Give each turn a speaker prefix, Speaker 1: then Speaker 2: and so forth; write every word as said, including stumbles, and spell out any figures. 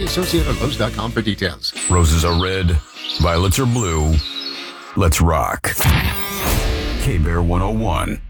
Speaker 1: associate at Lowe's dot com for details.
Speaker 2: Roses are red, violets are blue. Let's rock. K-Bear one oh one.